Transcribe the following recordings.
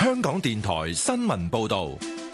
香港電台新聞報道。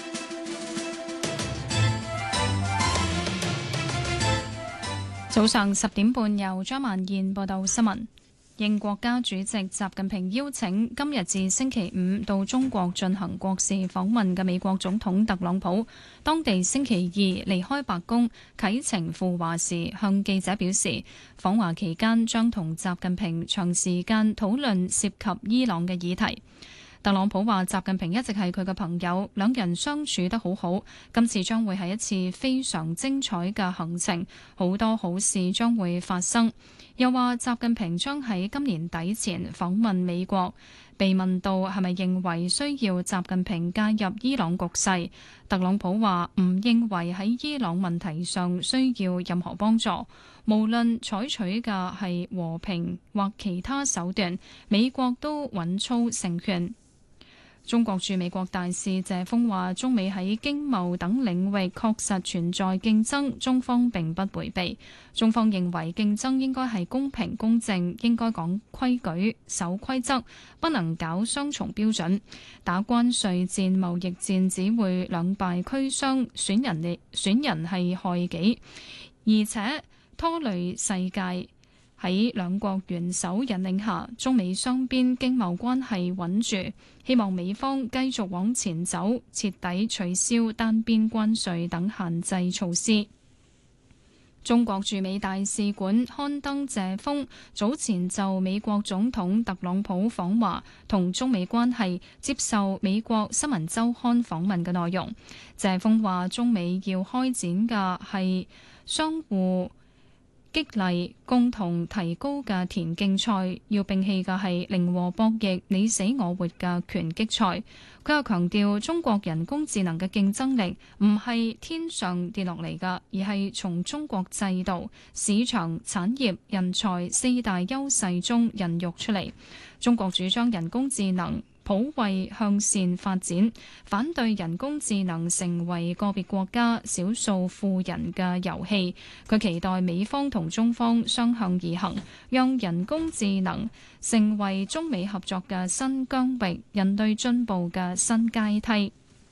早上10點半，由張曼燕報道新聞。應國家主席習近平邀請，今日至星期五到中國進行國事訪問嘅美國總統特朗普，當地星期二離開白宮啟程赴華時，向記者表示，訪華期間將同習近平長時間討論涉及伊朗嘅議題。特朗普話：習近平一直係佢嘅朋友，兩人相處得好好。今次將會係一次非常精彩嘅行程，好多好事將會發生。又話習近平將喺今年底前訪問美國。被問到係咪認為需要習近平介入伊朗局勢，特朗普話唔認為喺伊朗問題上需要任何幫助，無論採取嘅係和平或其他手段，美國都穩操勝券。中國駐美國大使謝鋒話：中美喺經貿等領域確實存在競爭，中方並不迴避。中方認為競爭應該係公平公正，應該講規矩、守規則，不能搞雙重標準。打關稅戰、貿易戰只會兩敗俱傷，損人係害己，而且拖累世界。喺兩國元首引領下，中美雙邊經貿關係穩住，希望美方繼續往前走，徹底取消單邊關稅等限制措施。中國駐美大使館刊登謝鋒早前就美國總統特朗普訪華同中美關係接受美國新聞週刊訪問嘅內容。謝鋒話：中美要開展嘅係相互激勵、共同提高嘅田徑賽，要摒棄嘅係零和博弈、你死我活嘅拳擊賽。佢又強調，中國人工智能嘅競爭力唔係天上跌落嚟嘅，而係從中國制度、市場、產業、人才四大優勢中孕育出嚟。中國主張人工智能普惠向善發展，反對人工智能成為個別國家少數富人嘅遊戲。佢期待美方同中方相向而行，讓人工智能成為中美合作嘅新疆域，人類進步嘅新階梯。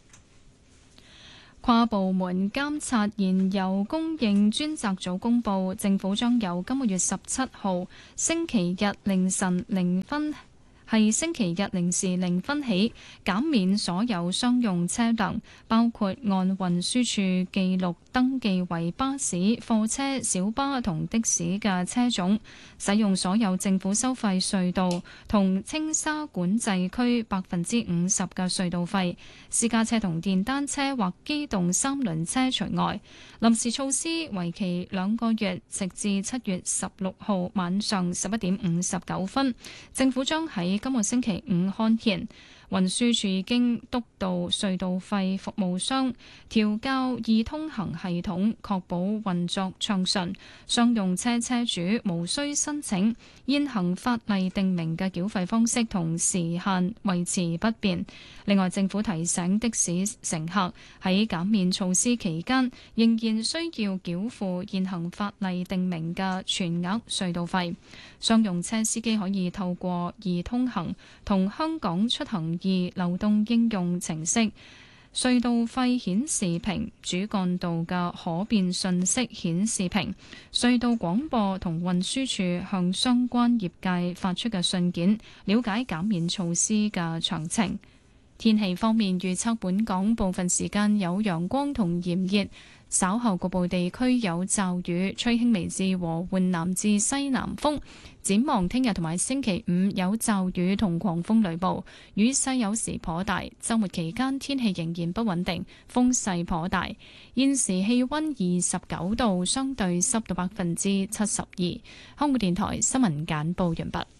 跨部門監察燃油供應專責組公佈，政府將由今個月17號星期日凌晨0分星期日零時0分起，減免所有商用車輛，包括按運輸署記錄登記為巴士、貨車、小巴同的士嘅車種，使用所有政府收費隧道同青沙管制區50%嘅隧道費，私家車同電單車或機動三輪車除外。臨時措施為期2個月，直至7月16號晚上11點59分。政府將喺今個星期五刊憲。運輸署已經督導隧道費服務商調校易通行系統，確保運作暢順。商用車車主無需申請，現行法例定明嘅繳費方式同時限維持不變。另外，政府提醒的士乘客喺減免措施期間，仍然需要繳付現行法例定明嘅全額隧道費。商用車司機可以透過易通行同香港出行易流動應用程式、隧道費顯示屏、主幹道嘅可變信息顯示屏、隧道廣播同運輸署向相關業界發出嘅信件，了解減免措施嘅詳情。天氣方面，預測本港部分時間有陽光同炎熱，稍後局部地區有驟雨，吹輕微至和緩南至西南風。展望聽日同埋星期五有驟雨同狂風雷暴，雨勢有時頗大。週末期間天氣仍然不穩定，風勢頗大。現時氣溫29度，相對濕度72%。香港電台新聞簡報完畢。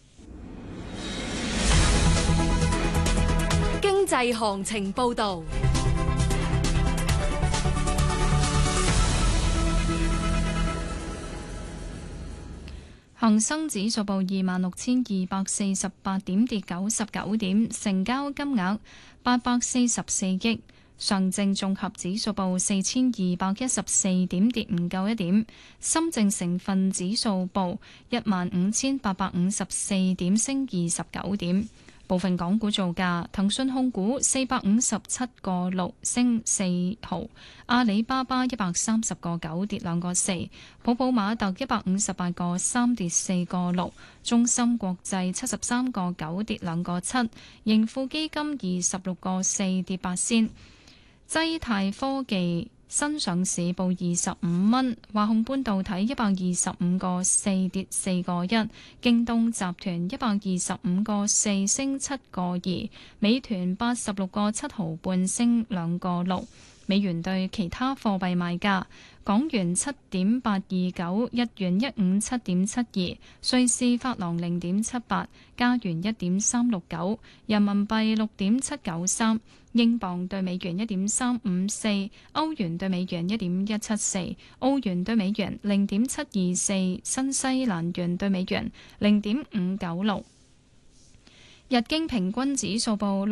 經濟行情報道。 恒生指數報26,248點，跌99點，成交金額844億。上證綜合指數報4,214點，跌唔夠1點。深證成分指數報15,854點，升29點。 部分港股造價：騰訊控股457.6升4毫，阿里巴巴130.9跌2個4，普普馬特158.3跌4個6，中芯國際73.9跌2個7，盈富基金26.4跌8仙，濟泰科技新上市報25蚊，華虹半導體125.4跌4個1，京東集團125.4升7個2，美團86.7毫半升2個6。美元對其他貨幣賣價：港元7.829，日元157.72，瑞士法郎0.78，加元1.369，人民幣6.793，英鎊對美元1.354，歐元對美元1.174，澳元對美元0.724，新西蘭元對美元0.596。日經平均指數報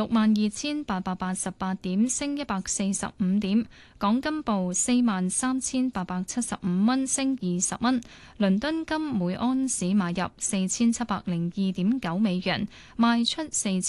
62,888點，升145點。港金報43,875蚊，升20蚊。倫敦金每安士買入4,702.9美元，賣出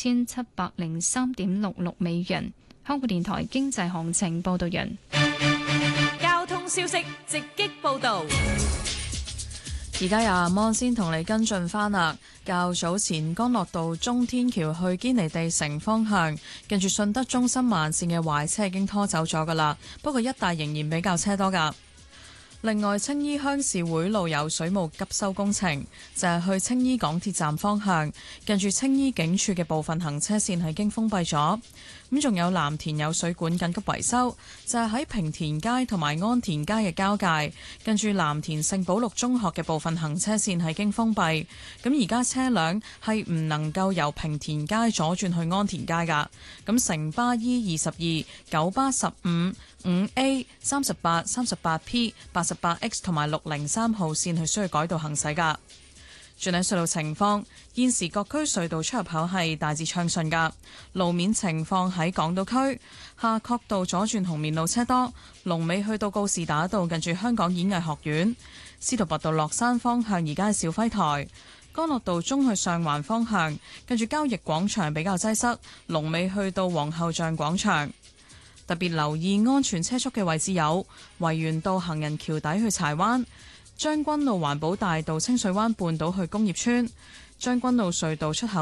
4,703.66美元。香港電台經濟行情報道完。 交通消息直擊報導。 而家由阿摩先同你跟進返啦。較早前干諾道中天橋去堅尼地城方向，近住順德中心慢線嘅壞車已經拖走咗㗎啦，不過一帶仍然比較車多㗎。另外，青衣鄉事會路有水務急修工程，就係去青衣港鐵站方向，近住青衣警署嘅部分行車線係已經封閉咗。咁仲有藍田有水管緊急維修，就係喺平田街同埋安田街嘅交界，近住藍田聖保祿中學嘅部分行車線係已經封閉。咁而家車輛係唔能夠由平田街左轉去安田街㗎。咁城巴 E22、九巴15、5A、38、38P、88X 同埋603號線係需要改道行駛㗎。轉喺隧道情況，現時各區隧道出入口係大致暢順㗎。路面情況喺港島區，夏慤道左轉紅棉路車多，龍尾去到告士打道近住香港演藝學院。司徒拔道落山方向而家係肇輝台，干諾道中去上環方向近住交易廣場比較擠塞，龍尾去到皇后像廣場。特別留意安全車速嘅位置有維園道行人橋底去柴灣、將軍澳環保大道清水灣半島去工業村、將軍澳隧道出口